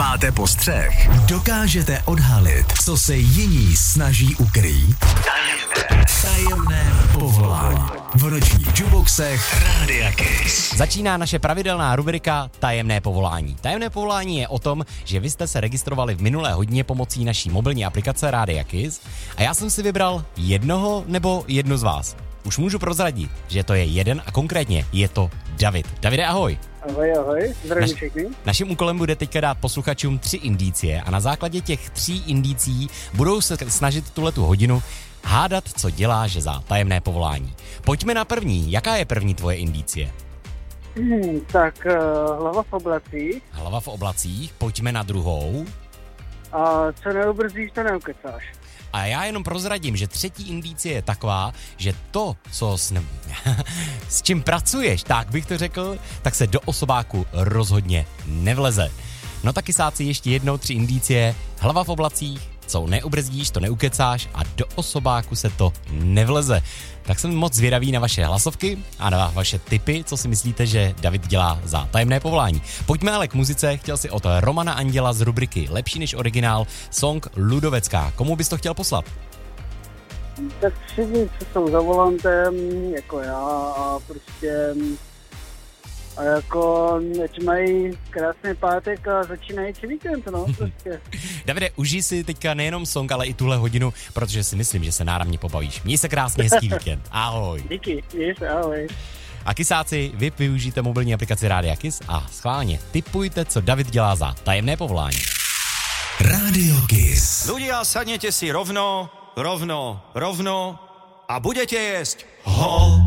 Máte postřeh? Dokážete odhalit, co se jiní snaží ukrýt? Tajemné povolání. V nočních jukeboxech Rádia Kiss. Začíná naše pravidelná rubrika Tajemné povolání. Tajemné povolání je o tom, že vy jste se registrovali v minulé hodině pomocí naší mobilní aplikace Rádia Kiss a já jsem si vybral jednoho nebo jednu z vás. Už můžu prozradit, že to je jeden a konkrétně je to David. Davide, ahoj. Ahoj, zdravím všechny. Naším úkolem bude teďka dát posluchačům 3 indicie a na základě těch 3 indicí budou se snažit tuhletu hodinu hádat, co děláš za tajemné povolání. Pojďme na první. Jaká je první tvoje indicie? Tak hlava v oblacích. Hlava v oblacích. Pojďme na druhou. A co neubrzdíš, to neukecáš. A já jenom prozradím, že třetí indicie je taková, že to, co s čím pracuješ, tak bych to řekl, tak se do osobáku rozhodně nevleze. No taky sáci ještě jednou 3 indicie. Hlava v oblacích, co neubrzdíš, to neukecáš a do osobáku se to nevleze. Tak jsem moc zvědavý na vaše hlasovky a na vaše tipy, co si myslíte, že David dělá za tajemné povolání. Pojďme ale k muzice, chtěl si od Romana Anděla z rubriky Lepší než originál song Ludovecká. Komu bys to chtěl poslat? Tak všichni, co jsou za volantem, jako já a prostě a jako ať mají krásný pátek a začínající víkend, no prostě. Davide, užij si teďka nejenom song, ale i tuhle hodinu, protože si myslím, že se náramně pobavíš. Měj se krásně, hezký víkend. Ahoj. Díky, měj se, ahoj. A kysáci, vy využijte mobilní aplikaci Rádia Kiss a schválně tipujte, co David dělá za tajemné povolání. Rádio Kiss. Ľudia, sadnete si rovno a budete jesť ho.